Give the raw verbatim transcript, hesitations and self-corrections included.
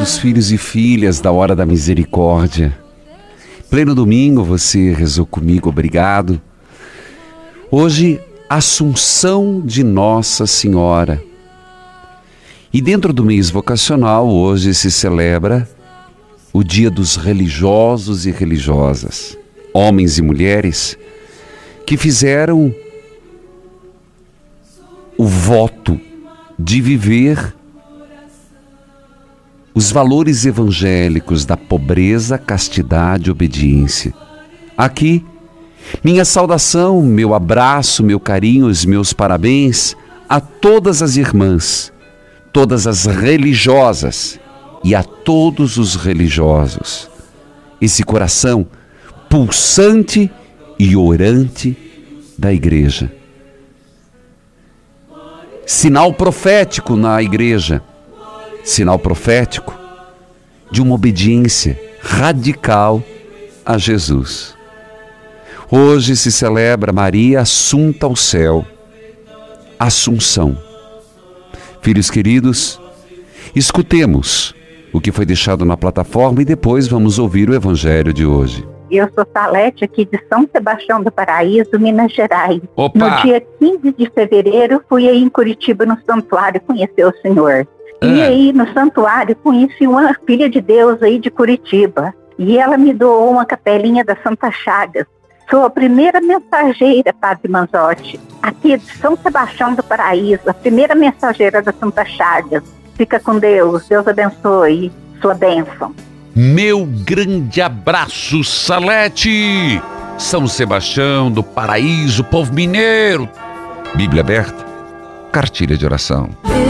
queridos filhos e filhas da Hora da Misericórdia. Pleno domingo, você rezou comigo, obrigado. Hoje, Assunção de Nossa Senhora. E dentro do mês vocacional, hoje se celebra o Dia dos Religiosos e Religiosas, homens e mulheres que fizeram o voto de viver os valores evangélicos da pobreza, castidade e obediência. Aqui, minha saudação, meu abraço, meu carinho, os meus parabéns a todas as irmãs, todas as religiosas e a todos os religiosos. Esse coração pulsante e orante da igreja. Sinal profético na igreja. Sinal profético de uma obediência radical a Jesus. Hoje se celebra Maria Assunta ao céu, Assunção. Filhos queridos, escutemos o que foi deixado na plataforma e depois vamos ouvir o Evangelho de hoje. Eu sou Salete, aqui de São Sebastião do Paraíso, Minas Gerais. Opa! No dia quinze de fevereiro, fui aí em Curitiba, no santuário, conhecer o Senhor. E aí, no santuário, conheci uma filha de Deus aí de Curitiba. E ela me doou uma capelinha da Santa Chagas. Sou a primeira mensageira, Padre Manzotti, aqui de São Sebastião do Paraíso, a primeira mensageira da Santa Chagas. Fica com Deus, Deus abençoe, sua bênção. Meu grande abraço, Salete! São Sebastião do Paraíso, povo mineiro. Bíblia aberta, cartilha de oração.